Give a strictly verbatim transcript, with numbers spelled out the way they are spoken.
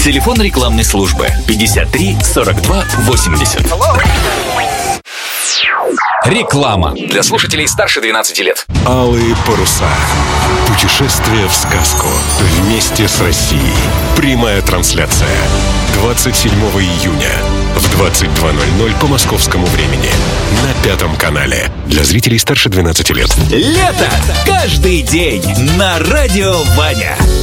Телефон рекламной службы пятьдесят три сорок два восемьдесят. Реклама для слушателей старше двенадцати лет. Алые паруса. Путешествие в сказку. Вместе с Россией. Прямая трансляция. двадцать седьмого июня в двадцать два ноль ноль по московскому времени. На Пятом канале. Для зрителей старше двенадцати лет. Лето каждый день на радио Ваня.